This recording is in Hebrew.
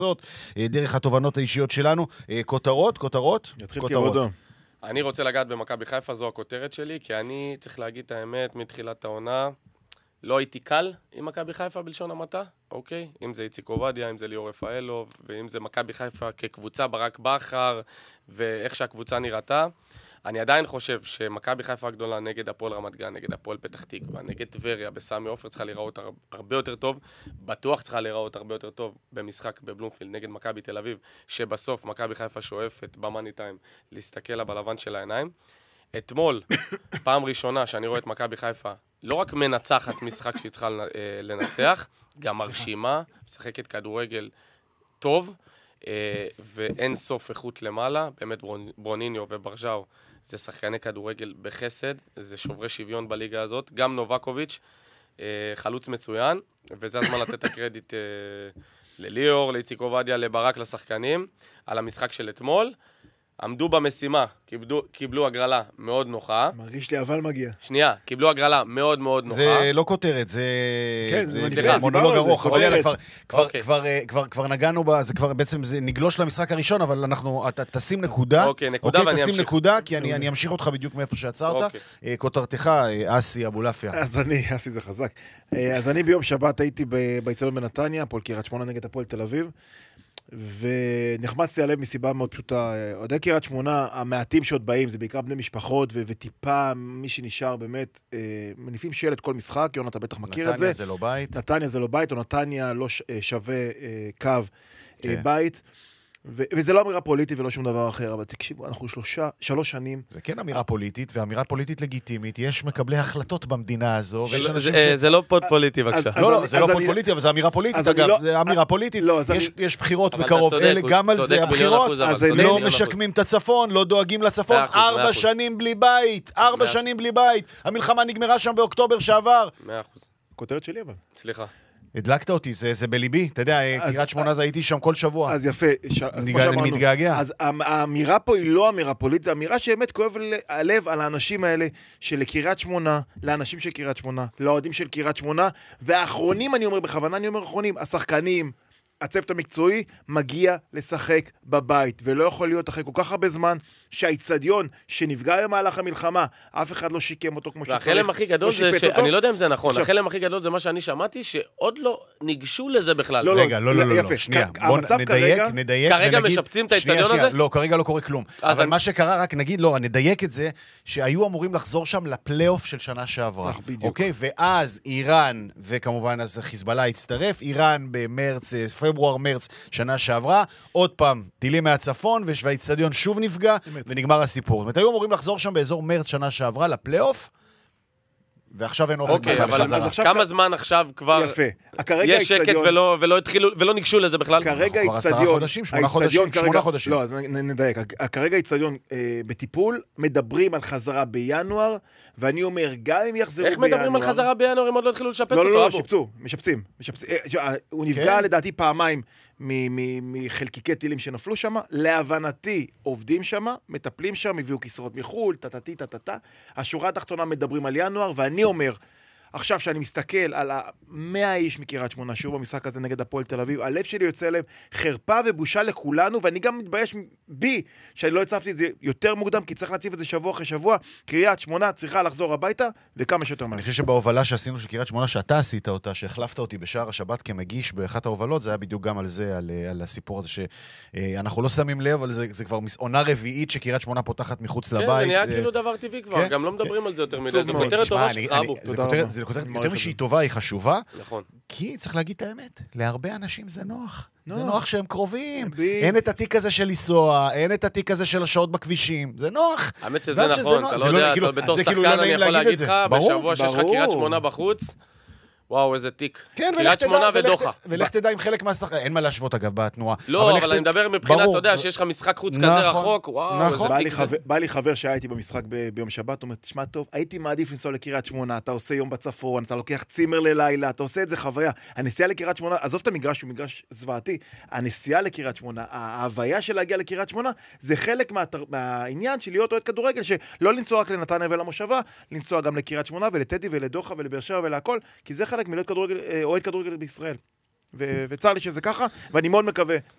הזאת, דרך התובנות האישיות שלנו. כותרות? יתחיל כבודו. אני רוצה לגעת במכבי חיפה, זו הכותרת שלי, כי אני צריך להגיד את האמת, מתחילת העונה, לא הייתי קל עם מכבי חיפה בלשון המעטה, אוקיי? אם זה איציק עובדיה, אם זה ליאור רפאלוב, ואם זה מכבי חיפה כקבוצה, ברק בכר, ואיך שהקבוצה נראתה. אני עדיין חושב שמכבי חיפה הגדולה נגד הפועל רמת גן, נגד הפועל פתח תקווה, נגד טבריה, בסמי עופר צריכה להיראות הרבה יותר טוב, בטוח צריכה להיראות הרבה יותר טוב במשחק בבלומפילד נגד מכבי תל אביב, שבסוף מכבי חיפה שואפת במאני טיים להסתכל לה בלבן של העיניים. אתמול, פעם ראשונה שאני רואה את מכבי חיפה, לא רק מנצחת משחק שהיא צריכה לנצח, גם מרשימה, משחקת כדורגל טוב, ואין סוף איכות למעלה, באמת ברוניניו וברג'או זה שחקני כדורגל בחסד, זה שוברי שוויון בליגה הזאת, גם נובקוביץ' חלוץ מצוין, וזה הזמן לתת את הקרדיט לליאור, לאיציק עובדיה, לברק, לשחקנים, על המשחק של אתמול. עמדו במשימה, קיבלו הגרלה מאוד נוחה. מרגיש לי אבל מגיע. שנייה, קיבלו הגרלה מאוד מאוד נוחה. זה לא כותרת, זה מונולוג ארוך, אבל יאללה, כבר נגענו בה, זה כבר בעצם נגלוש למשחק הראשון, אבל אתה תשים נקודה. אוקיי, נקודה ואני אמשיך. תשים נקודה, כי אני אמשיך אותך בדיוק מאיפה שעצרת. כותרתך, אסי אבולעפיה. אסי זה חזק. אז אני ביום שבת הייתי באצטדיון בנתניה, הפועל קריית שמונה נגד הפועל תל אביב. ונחמצתי הלב מסיבה מאוד פשוטה. אוהדי קריית שמונה, המעטים שעוד באים, זה בעיקר בני משפחות, וטיפה מי שנשאר באמת, מניפים שלט כל משחק, יונה, אתה בטח מכיר את זה. נתניה זה לא בית. נתניה זה לא בית, או נתניה לא שווה קו בית. וזה לא אמירה פוליטית ולא שום דבר אחר, אבל תקשיבו, אנחנו 3 שנים. זה כן אמירה פוליטית, ואמירה פוליטית לגיטימית. יש מקבלי החלטות במדינה הזו. זה לא פוד פוליטי, בבקשה. לא, זה לא פוד פוליטי, אבל זה אמירה פוליטית, אגב. זה אמירה פוליטית. יש בחירות בקרוב. אלה גם על זה הבחירות. לא משקמים את הצפון, לא דואגים לצפון. 4 שנים בלי בית. 4 שנים בלי בית. המלחמה נגמרה שם באוקטובר שעבר. 100%. כותרת שלי אבל. סליחה. הדלקת אותי, זה בליבי, אתה יודע, קריית שמונה זה הייתי שם כל שבוע. אז יפה. אני מתגעגע. אז האמירה פה היא לא אמירה פוליטית, האמירה שבאמת כואב הלב על האנשים האלה של קריית שמונה, לאנשים של קריית שמונה, לאוהדים של קריית שמונה, והאחרונים, אני אומר בכוונה, אני אומר אחרונים, השחקנים, הצוות המקצועי מגיע לשחק בבית, ולא יכול להיות אחרי כל כך הרבה זמן שהאיצטדיון שנפגע במהלך המלחמה, אף אחד לא שיקם אותו כמו שצריך. והחלם הכי גדול זה, אני לא יודע אם זה נכון, החלם הכי גדול זה מה שאני שמעתי, שעוד לא ניגשו לזה בכלל. רגע, לא, שנייה, בוא נדייק. כרגע משפצים את האיצטדיון הזה? לא, כרגע לא קורה כלום. אבל מה שקרה, רק נגיד, לא, נדייק את זה, שהיו אמורים לחזור שם לפלייאוף של שנה שעברה. אוקיי? ואז איראן, וכמובן אז חיזבאללה הצטרף, איראן במרץ, פברואר-מרץ שנה שעברה, עוד פעם, טילים מהצפון, והאיצטדיון שוב נפגע, ונגמר הסיפור. זאת אומרת, היו אמורים לחזור שם באזור מרץ שנה שעברה לפלייאוף, ועכשיו אין אופק בכלל בחזרה. כמה זמן עכשיו כבר יש שקט ולא ניגשו לזה בכלל? כרגע איצטדיון, 8 חודשים. לא, אז נדייק. כרגע איצטדיון בטיפול, מדברים על חזרה בינואר, ואני אומר, גם אם יחזרו בינואר... איך מדברים על חזרה בינואר אם עוד לא התחילו לשפץ אותו? לא, משפצים. הוא נפגע לדעתי פעמיים מחלקיקי טילים שנפלו שם. להבנתי, עובדים שם, מטפלים שם, הביאו כיסאות מחול, טטטי. השורה התחתונה מדברים על ינואר, ואני אומר, עכשיו שאני מסתכל על 100 איש מקריית שמונה שיעור במשחק הזה נגד הפועל תל אביב, הלב שלי יוצא להם חרפה ובושה לכולנו, ואני גם מתבייש בי שאני לא הצפתי את זה יותר מוקדם, כי צריך להציף את זה שבוע אחרי שבוע. קריית שמונה צריכה לחזור הביתה, וכמה שיותר מהר. אני חושב שבהובלה שעשינו של קריית שמונה, שאתה עשית אותה, שהחלפת אותי בשער השבת כמגיש באחת ההובלות, זה היה בדיוק גם על זה, על הסיפור הזה שאנחנו לא שמים לב, אבל זה כבר עונה רביעית שקריית שמונה פותחת מחוץ לבית. כן, זה נהיה כאילו דבר טבעי כבר, גם לא מדברים על זה יותר מדי. זה כותרת יותר משהיא טובה, היא חשובה. נכון. כי צריך להגיד את האמת, להרבה אנשים זה נוח. זה נוח שהם קרובים. אין את התיק הזה של לנסוע, אין את התיק הזה של השעות בכבישים. זה נוח. האמת שזה נכון, אתה לא יודע, בתור שחקן אני יכול להגיד לך, בשבוע שיש לך קריית שמונה בחוץ, וואו, איזה תיק. כן, קריית שמונה ודוחה. ולך תדע עם חלק מהשחקן, אין מה להשוות אגב בתנועה. לא, אבל אני מדבר מבחינת, אתה יודע, שיש לך משחק חוץ כזה רחוק, וואו, איזה תיק. בא לי חבר שהיה איתי במשחק ביום שבת, הוא אומר, תשמע טוב, הייתי מעדיף לנסוע לקריית שמונה, אתה עושה יום בצפון, אתה לוקח צימר ללילה, אתה עושה את זה חוויה. הנסיעה לקריית שמונה, עזוב את המגרש, הוא מגרש זוועתי, הנסיעה לקריית שמונה, ההוויה של להגיע לקריית שמונה, זה חלק מהעניין של להיות אוהד כדורגל, שלא לנסוע רק לנתניה ולמושבה, לנסוע גם לקריית שמונה ולטדי ולדוחה ולבאר שבע ולהכל, כי זה חלק מלהיות אוהד כדורגל בישראל. וצר לי שזה ככה, ואני מאוד מקווה